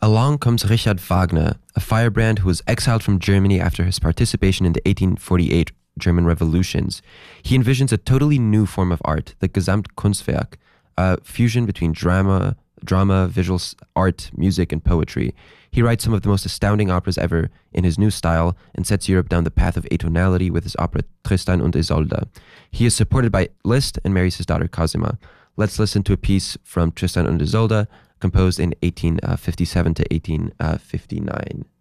Along comes Richard Wagner, a firebrand who was exiled from Germany after his participation in the 1848 German revolutions. He envisions a totally new form of art, the Gesamtkunstwerk, a fusion between drama, visual art, music, and poetry. He writes some of the most astounding operas ever in his new style and sets Europe down the path of atonality with his opera Tristan und Isolde. He is supported by Liszt and marries his daughter Cosima. Let's listen to a piece from Tristan und Isolde, composed in 1857 to 1859.